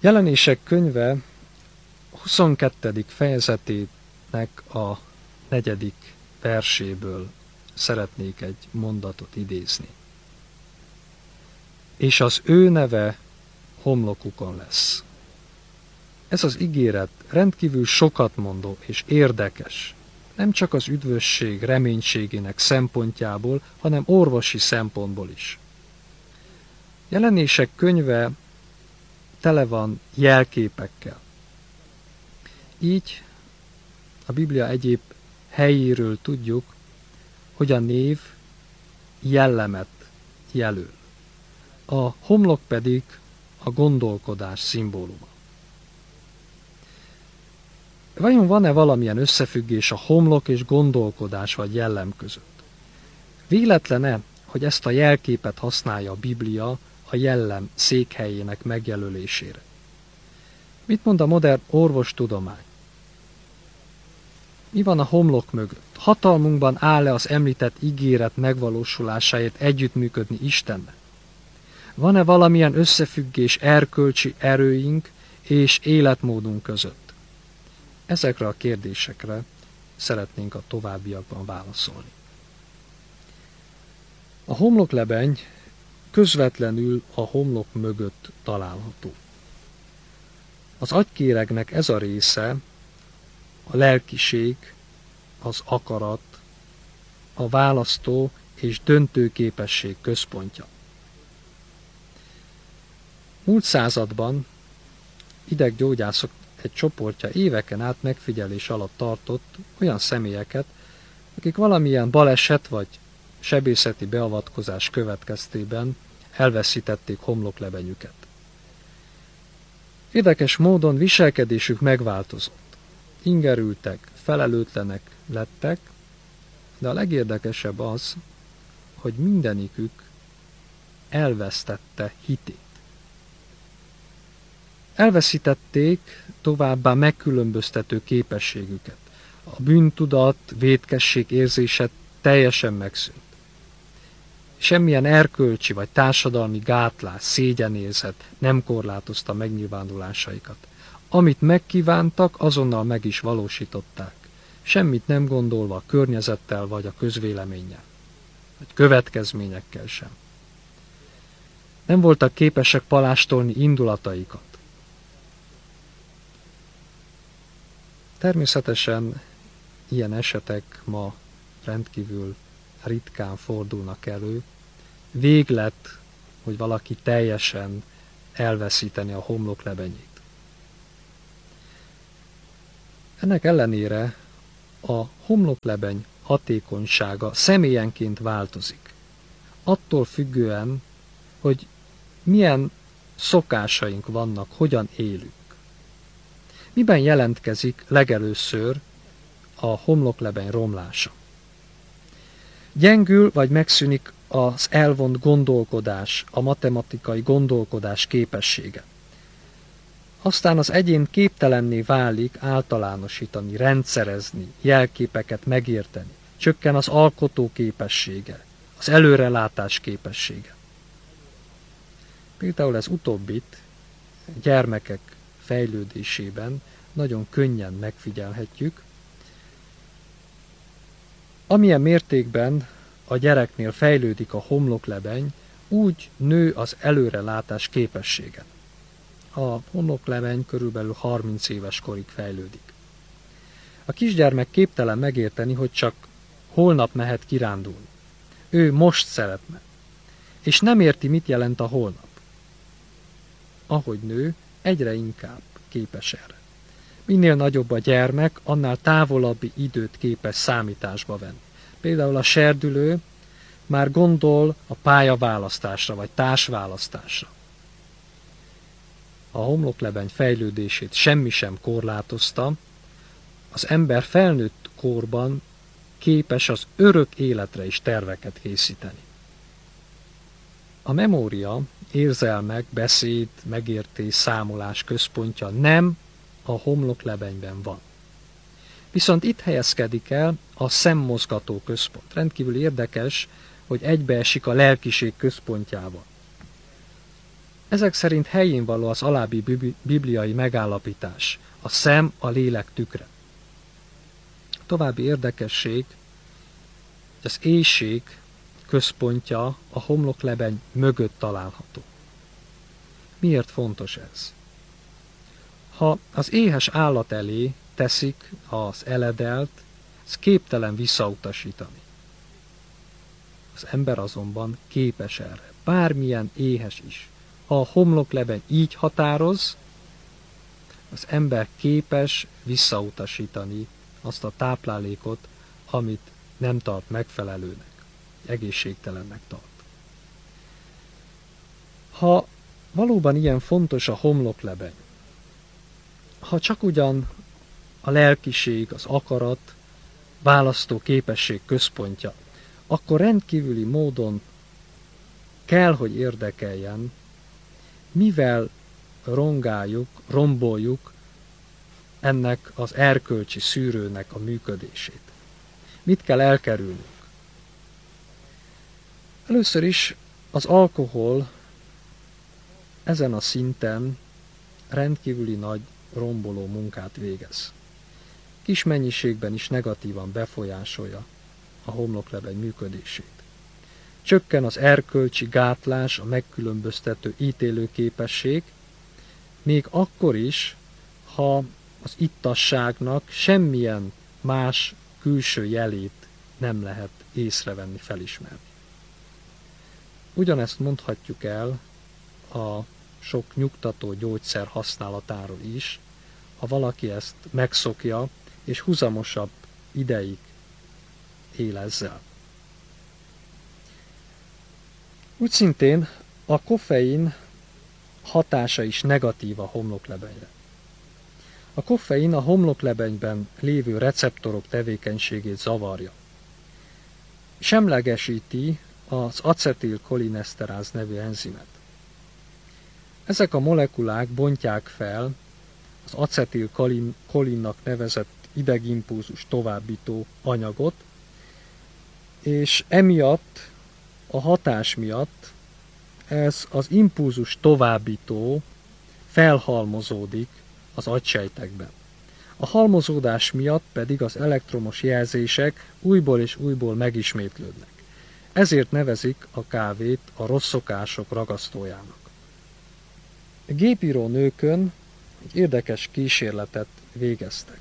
Jelenések könyve 22. fejezetének a 4. verséből szeretnék egy mondatot idézni. És az ő neve homlokukon lesz. Ez az ígéret rendkívül sokat mondó és érdekes, nem csak az üdvösség reménységének szempontjából, hanem orvosi szempontból is. Jelenések könyve tele van jelképekkel. Így a Biblia egyéb helyéről tudjuk, hogy a név jellemet jelöl. A homlok pedig a gondolkodás szimbóluma. Vajon van-e valamilyen összefüggés a homlok és gondolkodás vagy jellem között? Véletlen-e, hogy ezt a jelképet használja a Biblia a jellem székhelyének megjelölésére? Mit mond a modern orvostudomány? Mi van a homlok mögött? Hatalmunkban áll-e az említett ígéret megvalósulásáért együttműködni Istennel? Van-e valamilyen összefüggés erkölcsi erőink és életmódunk között? Ezekre a kérdésekre szeretnénk a továbbiakban válaszolni. A homloklebeny közvetlenül a homlok mögött található. Az agykéregnek ez a része a lelkiség, az akarat, a választó és döntő képesség központja. Múlt században ideggyógyászok egy csoportja éveken át megfigyelés alatt tartott olyan személyeket, akik valamilyen baleset vagy sebészeti beavatkozás következtében elveszítették homloklebenyüket. Érdekes módon viselkedésük megváltozott. Ingerültek, felelőtlenek lettek, de a legérdekesebb az, hogy mindenikük elvesztette hitét. Elveszítették továbbá megkülönböztető képességüket. A bűntudat, vétkesség érzése teljesen megszűnt. Semmilyen erkölcsi vagy társadalmi gátlás, szégyenérzet nem korlátozta megnyilvánulásaikat. Amit megkívántak, azonnal meg is valósították, semmit nem gondolva a környezettel vagy a közvéleménnyel, vagy következményekkel sem. Nem voltak képesek palástolni indulataikat. Természetesen ilyen esetek ma rendkívül ritkán fordulnak elő. Véglet, hogy valaki teljesen elveszíteni a homloklebenyét. Ennek ellenére a homloklebeny hatékonysága személyenként változik. Attól függően, hogy milyen szokásaink vannak, hogyan élünk. Miben jelentkezik legelőször a homloklebeny romlása? Gyengül vagy megszűnik az elvont gondolkodás, a matematikai gondolkodás képessége. Aztán az egyén képtelenné válik általánosítani, rendszerezni, jelképeket megérteni. Csökken az alkotó képessége, az előrelátás képessége. Például ez utóbbit gyermekek fejlődésében nagyon könnyen megfigyelhetjük. Amilyen mértékben a gyereknél fejlődik a homloklebeny, úgy nő az előrelátás képessége. A homloklebeny körülbelül 30 éves korig fejlődik. A kisgyermek képtelen megérteni, hogy csak holnap mehet kirándulni. Ő most szeretne, és nem érti, mit jelent a holnap. Ahogy nő, egyre inkább képes erre. Minél nagyobb a gyermek, annál távolabbi időt képes számításba venni. Például a serdülő már gondol a pályaválasztásra vagy társválasztásra. A homloklebeny fejlődését semmi sem korlátozta, az ember felnőtt korban képes az örök életre is terveket készíteni. A memória, érzelmek, beszéd, megértés, számolás központja nem a homloklebenyben van. Viszont itt helyezkedik el a szemmozgató központ. Rendkívül érdekes, hogy egybeesik a lelkiség központjával. Ezek szerint helyén való az alábbi bibliai megállapítás: a szem a lélek tükre. További érdekesség, hogy az éhség központja a homloklebeny mögött található. Miért fontos ez? Ha az éhes állat elé teszik az eledelt, ez képtelen visszautasítani. Az ember azonban képes erre, bármilyen éhes is. Ha a homloklebeny így határoz, az ember képes visszautasítani azt a táplálékot, amit nem tart megfelelőnek, egészségtelennek tart. Ha valóban ilyen fontos a homloklebeny, ha csak ugyan a lelkiség, az akarat, választó képesség központja, akkor rendkívüli módon kell, hogy érdekeljen, mivel romboljuk ennek az erkölcsi szűrőnek a működését. Mit kell elkerülnünk? Először is az alkohol ezen a szinten rendkívüli nagy romboló munkát végez. Kis mennyiségben is negatívan befolyásolja a homloklebeny működését. Csökken az erkölcsi gátlás, a megkülönböztető ítélőképesség, még akkor is, ha az ittasságnak semmilyen más külső jelét nem lehet észrevenni, felismerni. Ugyanezt mondhatjuk el a sok nyugtató gyógyszer használatáról is, ha valaki ezt megszokja, és huzamosabb ideig él ezzel. Úgy szintén a koffein hatása is negatív a homloklebenyre. A koffein a homloklebenyben lévő receptorok tevékenységét zavarja. Semlegesíti az acetilkolineszteráz nevű enzimet. Ezek a molekulák bontják fel az acetilkolinnak nevezett idegimpulzus továbbító anyagot, és emiatt, a hatás miatt ez az impulzus továbbító felhalmozódik az agysejtekben. A halmozódás miatt pedig az elektromos jelzések újból és újból megismétlődnek. Ezért nevezik a kávét a rossz szokások ragasztójának. A gépíró nőkön egy érdekes kísérletet végeztek.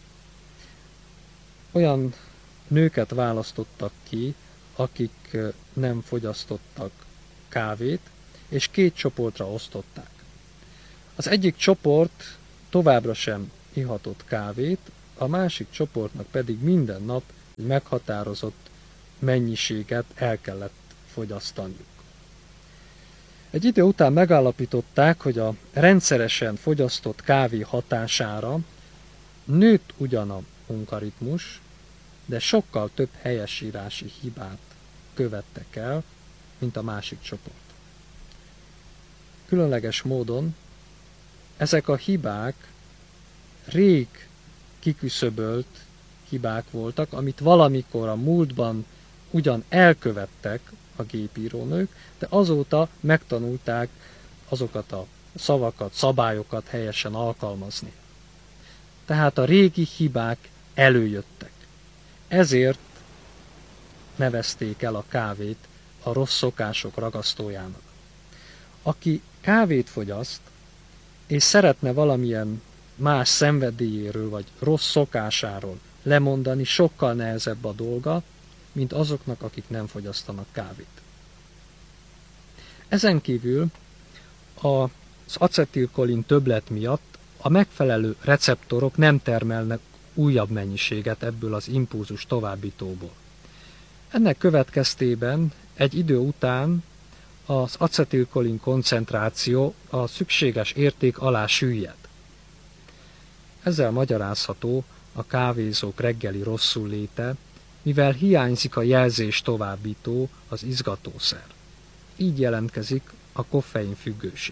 Olyan nőket választottak ki, akik nem fogyasztottak kávét, és 2 csoportra osztották. Az egyik csoport továbbra sem ihatott kávét, a másik csoportnak pedig minden nap egy meghatározott mennyiséget el kellett fogyasztaniuk. Egy idő után megállapították, hogy a rendszeresen fogyasztott kávé hatására nőtt ugyan a munkaritmus, de sokkal több helyesírási hibát követtek el, mint a másik csoport. Különleges módon ezek a hibák rég kiküszöbölt hibák voltak, amit valamikor a múltban ugyan elkövettek a gépírónők, de azóta megtanulták azokat a szavakat, szabályokat helyesen alkalmazni. Tehát a régi hibák előjöttek. Ezért nevezték el a kávét a rossz szokások ragasztójának. Aki kávét fogyaszt, és szeretne valamilyen más szenvedélyéről vagy rossz szokásáról lemondani, sokkal nehezebb a dolga, mint azoknak, akik nem fogyasztanak kávét. Ezen kívül az acetilkolin többlet miatt a megfelelő receptorok nem termelnek újabb mennyiséget ebből az impulzus továbbítóból. Ennek következtében egy idő után az acetilkolin koncentráció a szükséges érték alá süllyed. Ezzel magyarázható a kávézók reggeli rosszulléte, mivel hiányzik a jelzés továbbító, az izgatószer. Így jelentkezik a koffein függőség.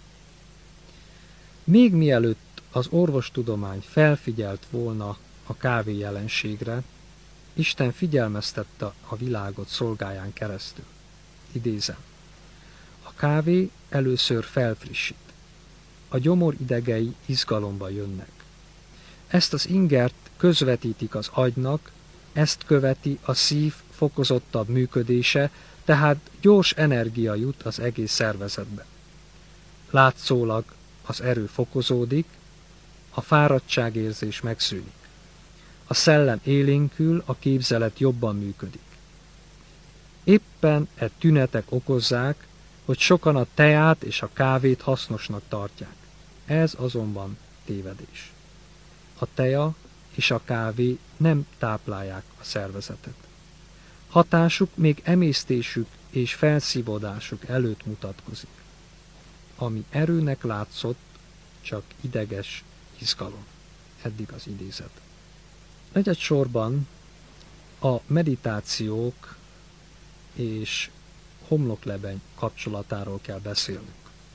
Még mielőtt az orvostudomány felfigyelt volna a kávé jelenségre, Isten figyelmeztette a világot szolgáján keresztül. Idézem. A kávé először felfrissít. A gyomor idegei izgalomba jönnek. Ezt az ingert közvetítik az agynak, ezt követi a szív fokozottabb működése, tehát gyors energia jut az egész szervezetbe. Látszólag az erő fokozódik, a fáradtságérzés megszűnik. A szellem élénkül, a képzelet jobban működik. Éppen e tünetek okozzák, hogy sokan a teát és a kávét hasznosnak tartják. Ez azonban tévedés. A tea és a kávé nem táplálják a szervezetet. Hatásuk még emésztésük és felszívódásuk előtt mutatkozik. Ami erőnek látszott, csak ideges izgalom. Eddig az idézet. Negyedsorban a meditációk és homloklebeny kapcsolatáról kell beszélnünk.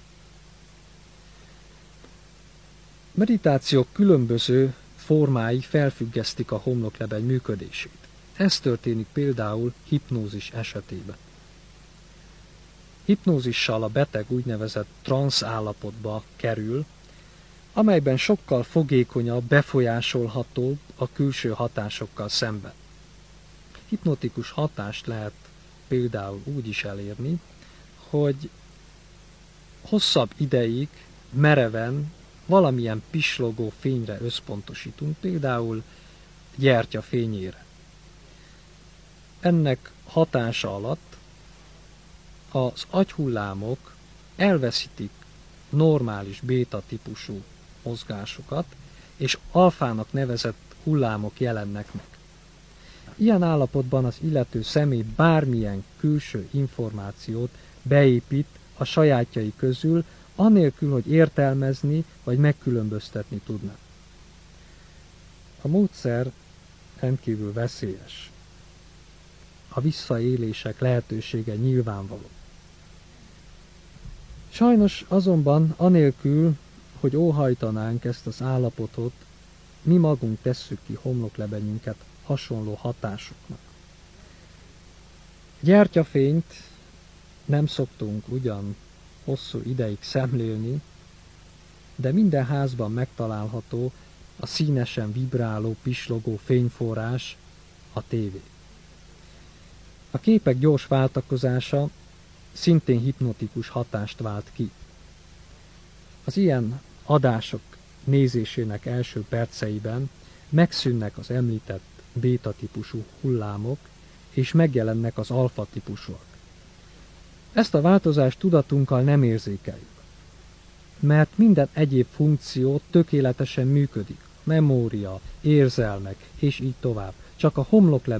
Meditációk különböző formái felfüggesztik a homloklebeny működését. Ez történik például hipnózis esetében. Hipnózissal a beteg úgynevezett transz állapotba kerül, amelyben sokkal fogékonyabb, befolyásolhatóbb a külső hatásokkal szemben. Hipnotikus hatást lehet például úgy is elérni, hogy hosszabb ideig mereven valamilyen pislogó fényre összpontosítunk, például gyertya fényére. Ennek hatása alatt az agyhullámok elveszítik normális béta típusú mozgásokat, és alfának nevezett hullámok jelennek meg. Ilyen állapotban az illető személy bármilyen külső információt beépít a sajátjai közül, anélkül, hogy értelmezni vagy megkülönböztetni tudná. A módszer rendkívül veszélyes. A visszaélések lehetősége nyilvánvaló. Sajnos azonban anélkül, hogy óhajtanánk ezt az állapotot, mi magunk tesszük ki homloklebenyünket hasonló hatásoknak. Gyertyafényt nem szoktunk ugyan hosszú ideig szemlélni, de minden házban megtalálható a színesen vibráló, pislogó fényforrás, a tévé. A képek gyors váltakozása szintén hipnotikus hatást vált ki. Az ilyen adások nézésének első perceiben megszűnnek az említett béta-típusú hullámok, és megjelennek az alfa-típusúak. Ezt a változást tudatunkkal nem érzékeljük, mert minden egyéb funkció tökéletesen működik, memória, érzelmek, és így tovább. Csak a homloklebeny